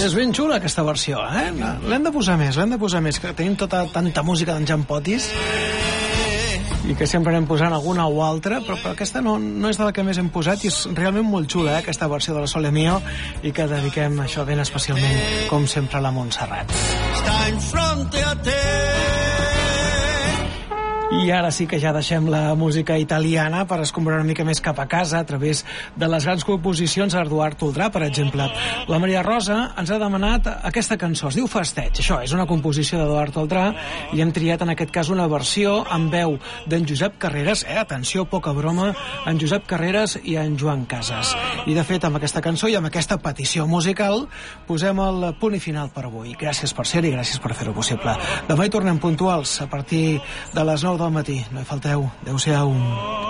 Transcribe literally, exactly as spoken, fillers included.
És ben xula aquesta versió, eh? L'hem de posar més, l'hem de posar més, que tenim tota tanta música d'en Jan Potis i que sempre anem posant alguna o altra, però, però aquesta no, no és de la que més hem posat i és realment molt xula, eh, aquesta versió de la Sole Mio, i que dediquem això ben especialment, com sempre, a la Montserrat. Està en fronte a te. I ara sí que ja deixem la música italiana per escombrar una mica més cap a casa a través de les grans composicions d'Eduard Toldrà, per exemple. La Maria Rosa ens ha demanat aquesta cançó, es diu Festeig. Això és una composició d'Eduard Toldrà i hem triat en aquest cas una versió amb veu d'en Josep Carreras, eh, atenció, poca broma, en Josep Carreras i en Joan Casas. I de fet, amb aquesta cançó i amb aquesta petició musical posem el punt i final per avui. Gràcies per ser-hi, gràcies per fer-ho possible. Demà hi tornem puntuals a partir de les nou del matí. No hi falteu. Adéu-siau.